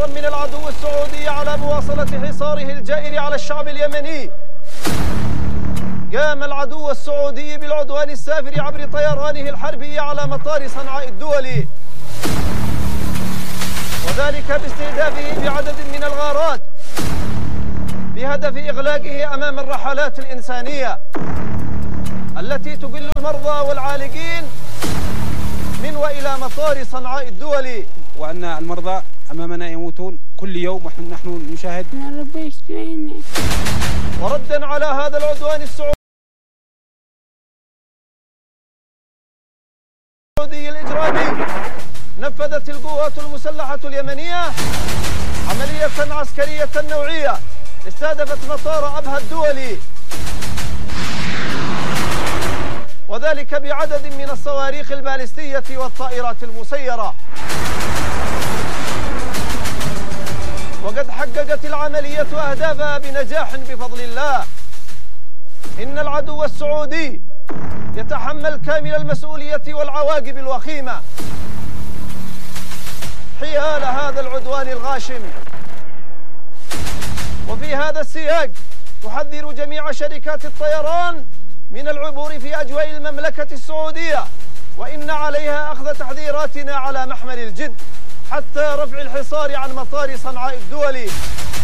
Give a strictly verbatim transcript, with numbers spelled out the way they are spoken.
حذرا من العدو السعودي على مواصلة حصاره الجائر على الشعب اليمني، قام العدو السعودي بالعدوان السافر عبر طيرانه الحربي على مطار صنعاء الدولي، وذلك باستهدافه بعدد من الغارات بهدف إغلاقه أمام الرحلات الإنسانية التي تقل المرضى والعالقين من وإلى مطار صنعاء الدولي. وأن المرضى أمامنا يموتون كل يوم ونحن نشاهد. ربي يشفيني. وردا على هذا العدوان السعودي الإجرامي، نفذت القوات المسلحة اليمنية عملية عسكرية نوعية استهدفت مطار أبها الدولي، وذلك بعدد من الصواريخ البالستية والطائرات المسيرة. وقد حققت العملية أهدافها بنجاح بفضل الله. إن العدو السعودي يتحمل كامل المسؤولية والعواقب الوخيمة حيال هذا العدوان الغاشم. وفي هذا السياق تحذر جميع شركات الطيران من العبور في أجواء المملكة السعودية، وإن عليها أخذ تحذيراتنا على محمل الجد حتى رفع الحصار عن مطار صنعاء الدولي.